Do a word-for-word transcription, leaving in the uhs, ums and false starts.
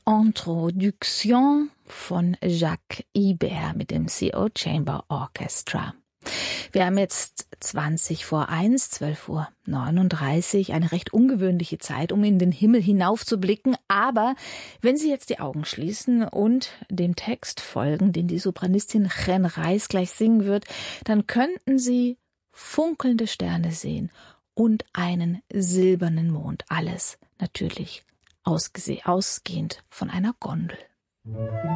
Introduction von Jacques Ibert mit dem C O Chamber Orchestra. Wir haben jetzt zwanzig vor eins, zwölf Uhr neununddreißig, eine recht ungewöhnliche Zeit, um in den Himmel hinaufzublicken. Aber wenn Sie jetzt die Augen schließen und dem Text folgen, den die Sopranistin Jen Reis gleich singen wird, dann könnten Sie funkelnde Sterne sehen und einen silbernen Mond. Alles natürlich ausgese- ausgehend von einer Gondel.